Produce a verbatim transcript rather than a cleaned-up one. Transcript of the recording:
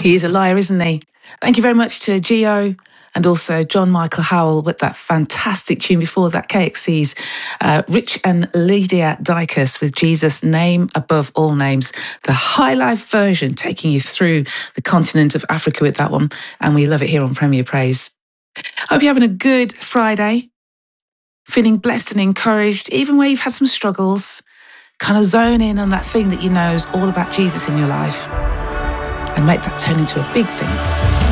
He is a liar, isn't he? Thank you very much to Gio and also John Michael Howell with that fantastic tune before that, K X C's uh, Rich and Lydia Dykes with Jesus, Name Above All Names. The High Life version taking you through the continent of Africa with that one. And we love it here on Premier Praise. Hope you're having a good Friday, feeling blessed and encouraged, even where you've had some struggles. Kind of zone in on that thing that you know is all about Jesus in your life and make that turn into a big thing.